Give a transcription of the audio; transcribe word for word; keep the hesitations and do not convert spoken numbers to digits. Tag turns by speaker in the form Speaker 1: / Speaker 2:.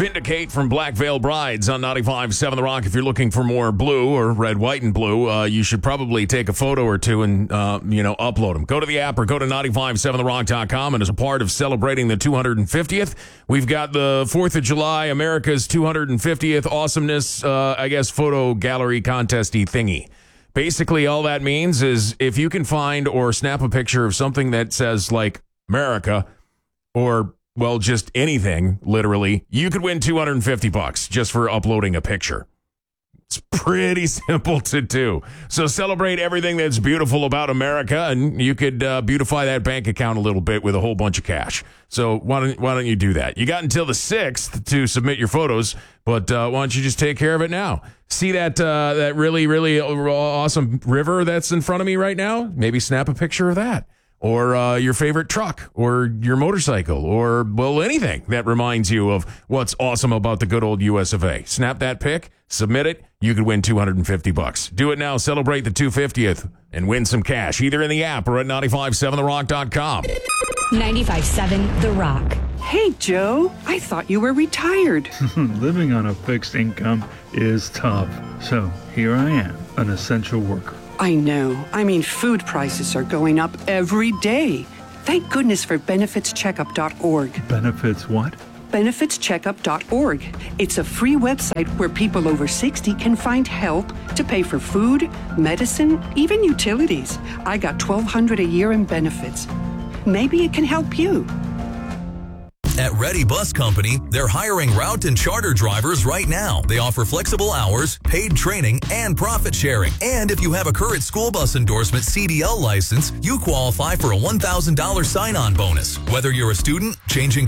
Speaker 1: Vindicate from Black Veil Brides on ninety-five point seven The Rock. If you're looking for more blue or red, white, and blue, uh, you should probably take a photo or two and, uh, you know, upload them. Go to the app or go to ninety-five point seven the rock dot com. And as a part of celebrating the two hundred fiftieth, we've got the fourth of July, America's two hundred fiftieth Awesomeness, uh, I guess, photo gallery contesty thingy. Basically, all that means is if you can find or snap a picture of something that says, like, America or well, just anything, literally, you could win two hundred fifty bucks just for uploading a picture. It's pretty simple to do. So celebrate everything that's beautiful about America, and you could uh, beautify that bank account a little bit with a whole bunch of cash. So why don't, why don't you do that? You got until the sixth to submit your photos, but uh, why don't you just take care of it now? See that uh, that really, really awesome river that's in front of me right now? Maybe snap a picture of that. Or uh, your favorite truck, or your motorcycle, or, well, anything that reminds you of what's awesome about the good old U S of A. Snap that pic, submit it, you could win two hundred fifty bucks. Do it now, celebrate the two hundred fiftieth, and win some cash, either in the app or at ninety-five point seven the rock dot com.
Speaker 2: ninety-five point seven The Rock.
Speaker 3: Hey, Joe, I thought you were retired.
Speaker 4: Living on a fixed income is tough, so here I am, an essential worker.
Speaker 3: I know. I mean, food prices are going up every day. Thank goodness for benefits checkup dot org.
Speaker 4: Benefits what?
Speaker 3: benefits checkup dot org. It's a free website where people over sixty can find help to pay for food, medicine, even utilities. I got twelve hundred dollars a year in benefits. Maybe it can help you.
Speaker 5: At Ready Bus Company, they're hiring route and charter drivers right now. They offer flexible hours, paid training, and profit sharing. And if you have a current school bus endorsement C D L license, you qualify for a one thousand dollars sign-on bonus. Whether you're a student, changing